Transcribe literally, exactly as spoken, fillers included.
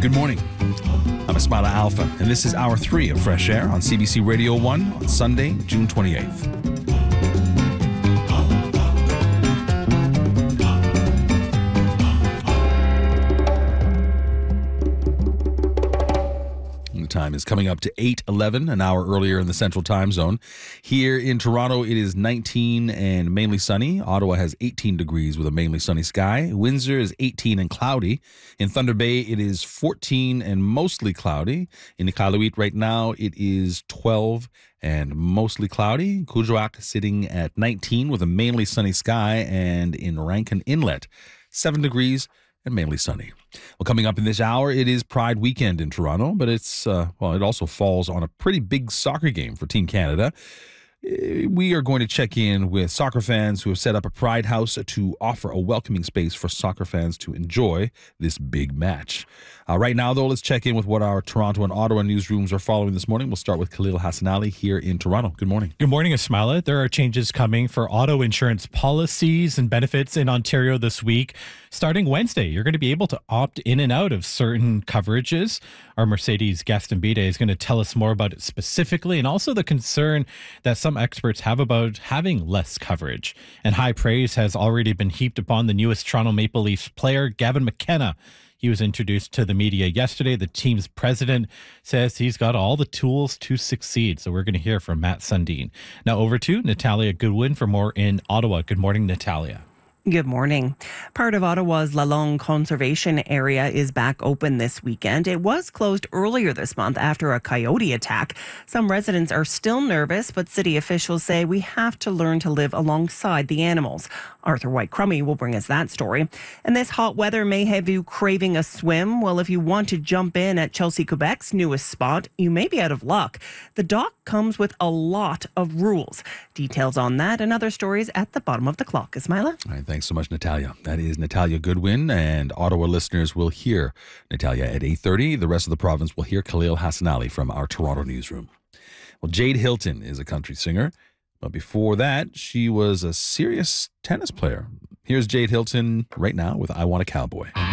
Good morning. I'm Ismaila Alfa, and this is Hour three of Fresh Air on C B C Radio one on Sunday, June twenty-eighth. The time is coming up to eight eleven, an hour earlier in the Central Time Zone. Here in Toronto, it is nineteen and mainly sunny. Ottawa has eighteen degrees with a mainly sunny sky. Windsor is eighteen and cloudy. In Thunder Bay, it is fourteen and mostly cloudy. In Iqaluit right now, it is twelve and mostly cloudy. Kuujjuaq sitting at nineteen with a mainly sunny sky. And in Rankin Inlet, seven degrees and mainly sunny. Well, coming up in this hour, it is Pride weekend in Toronto, but it's, uh, well, it also falls on a pretty big soccer game for Team Canada. We are going to check in with soccer fans who have set up a Pride House to offer a welcoming space for soccer fans to enjoy this big match. Uh, right now, though, let's check in with what our Toronto and Ottawa newsrooms are following this morning. We'll start with Khalil Hassanali here in Toronto. Good morning. Good morning, Ismaila. There are changes coming for auto insurance policies and benefits in Ontario this week. Starting Wednesday, you're going to be able to opt in and out of certain coverages. Our Mercedes Gaston Bide is going to tell us more about it specifically, and also the concern that some experts have about having less coverage. And high praise has already been heaped upon the newest Toronto Maple Leafs player, Gavin McKenna. He was introduced to the media yesterday. The team's president says he's got all the tools to succeed. So we're going to hear from Matt Sundin. Now over to Natalia Goodwin for more in Ottawa. Good morning, Natalia. Good morning. Part of Ottawa's Lalonde Conservation Area is back open this weekend. It was closed earlier this month after a coyote attack. Some residents are still nervous, but city officials say we have to learn to live alongside the animals. Arthur White-Crummey will bring us that story. And this hot weather may have you craving a swim. Well, if you want to jump in at Chelsea, Quebec's newest spot, you may be out of luck. The dock comes with a lot of rules. Details on that and other stories at the bottom of the clock. Ismaila? All right, thanks so much, Natalia. That is Natalia Goodwin, and Ottawa listeners will hear Natalia at eight thirty. The rest of the province will hear Khalil Hassanali from our Toronto newsroom. Well, Jade Hilton is a country singer, but before that, she was a serious tennis player. Here's Jade Hilton right now with I Want a Cowboy.